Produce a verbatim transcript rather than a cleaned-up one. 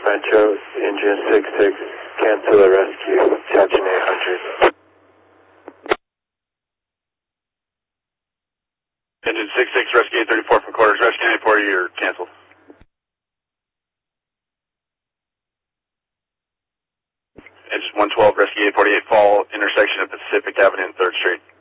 Metro, engine six six, cancel a rescue, captain eight hundred. Engine six six, rescue eight thirty-four from quarters, rescue eight forty, you're canceled. Engine one twelve, rescue eight forty-eight, fall intersection of Pacific Avenue and third Street.